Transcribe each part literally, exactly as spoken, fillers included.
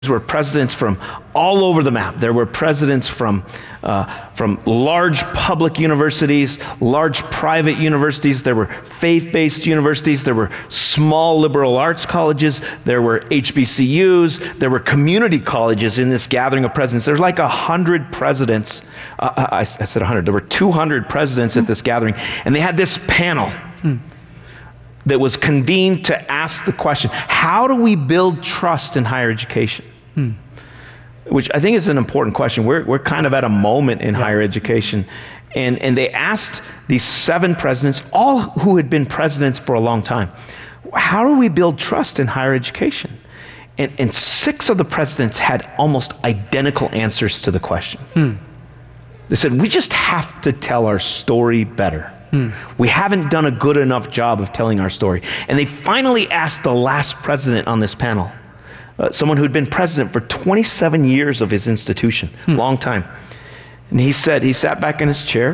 were presidents from all over the map. There were presidents from uh, from large public universities, large private universities. There were faith-based universities. There were small liberal arts colleges. There were H B C Us. There were community colleges in this gathering of presidents. There's like a hundred presidents. Uh, I, I said a hundred. There were two hundred presidents at this gathering, and they had this panel hmm. that was convened to ask the question: how do we build trust in higher education? Hmm. Which I think is an important question. We're we're kind of at a moment in yeah. higher education. And, and they asked these seven presidents, all who had been presidents for a long time, how do we build trust in higher education? And, and six of the presidents had almost identical answers to the question. Hmm. They said, we just have to tell our story better. Hmm. We haven't done a good enough job of telling our story. And they finally asked the last president on this panel, Uh, someone who'd been president for twenty-seven years of his institution, hmm. long time. And he said, he sat back in his chair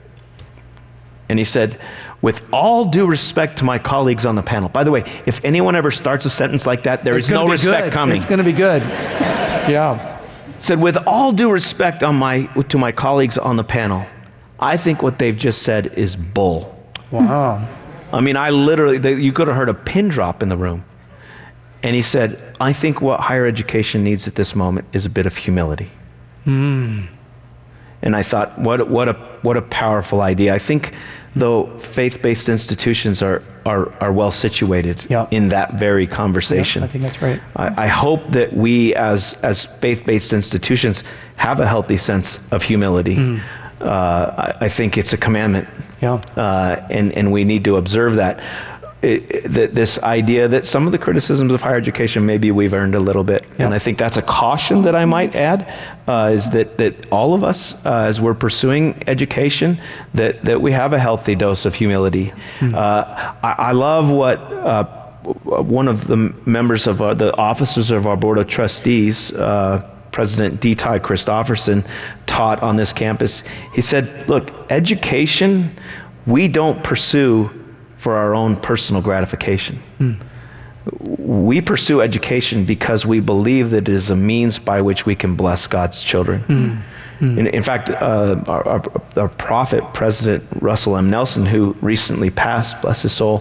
and he said, with all due respect to my colleagues on the panel. By the way, if anyone ever starts a sentence like that, there it's is no respect good. coming. It's going to be good. Yeah. Said, with all due respect on my, to my colleagues on the panel, I think what they've just said is bull. Wow. I mean, I literally, they, you could have heard a pin drop in the room. And he said, I think what higher education needs at this moment is a bit of humility. Mm. And I thought, what, what, a, what a powerful idea. I think, though, faith-based institutions are, are, are well situated yeah. in that very conversation. Yeah, I think that's right. I, I hope that we, as, as faith-based institutions, have a healthy sense of humility. Mm. Uh, I, I think it's a commandment. Yeah. Uh, and, and we need to observe that. It, it, this idea that some of the criticisms of higher education, maybe we've earned a little bit. Yeah. And I think that's a caution that I might add, uh, is that, that all of us, uh, as we're pursuing education, that, that we have a healthy dose of humility. Mm-hmm. uh, I, I love what uh, one of the members of our, the officers of our Board of Trustees, uh, President D. Ty Christofferson, taught on this campus. He said, look, education, we don't pursue for our own personal gratification. Mm. We pursue education because we believe that it is a means by which we can bless God's children. Mm. Mm. In, in fact, uh, our, our, our prophet, President Russell M. Nelson, who recently passed, bless his soul,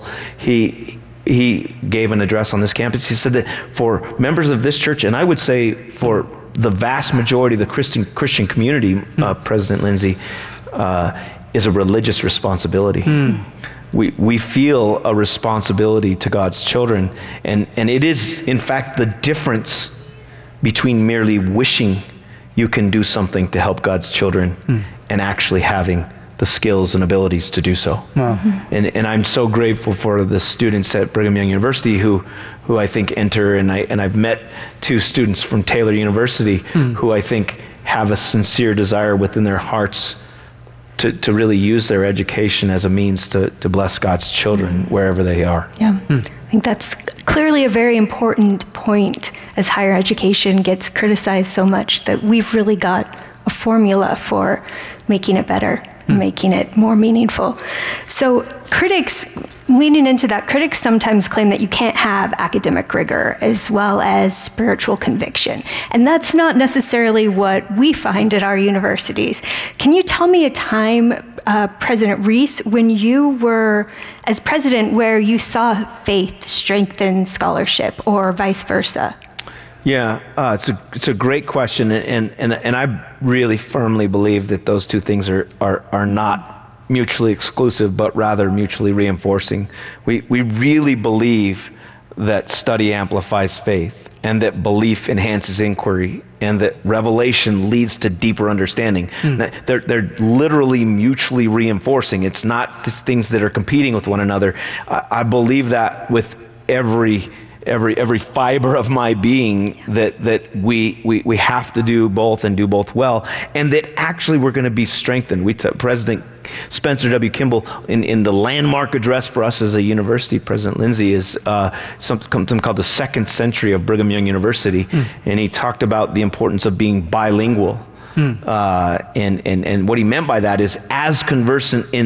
he he gave an address on this campus. He said that for members of this church, and I would say for the vast majority of the Christian Christian community, mm. uh, President Lindsay, uh, is a religious responsibility. Mm. We we feel a responsibility to God's children, and, and it is, in fact, the difference between merely wishing you can do something to help God's children mm. and actually having the skills and abilities to do so. Wow. And and I'm so grateful for the students at Brigham Young University who who I think enter, and I and I've met two students from Taylor University mm. who I think have a sincere desire within their hearts To, to really use their education as a means to, to bless God's children wherever they are. Yeah, hmm. I think that's clearly a very important point as higher education gets criticized so much, that we've really got a formula for making it better, hmm. making it more meaningful. So critics, leaning into that, critics sometimes claim that you can't have academic rigor as well as spiritual conviction. And that's not necessarily what we find at our universities. Can you tell me a time, uh, President Reese, when you were, as president, where you saw faith strengthen scholarship or vice versa? Yeah, uh, it's a it's a great question, and and and I really firmly believe that those two things are are are not mutually exclusive, but rather mutually reinforcing. We we really believe that study amplifies faith, and that belief enhances inquiry, and that revelation leads to deeper understanding. Mm. They're they're literally mutually reinforcing. It's not th- things that are competing with one another. I, I believe that with every every every fiber of my being, that that we we we have to do both and do both well, and that actually we're going to be strengthened. We t- President Spencer W. Kimball, in, in the landmark address for us as a university, President Lindsay, is uh, something, something called the second century of Brigham Young University, mm. and he talked about the importance of being bilingual. Mm. Uh, and, and, and what he meant by that is as conversant in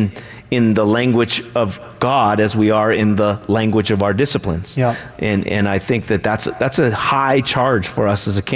in the language of God as we are in the language of our disciplines. Yeah. And and I think that that's that's a high charge for us as a campus.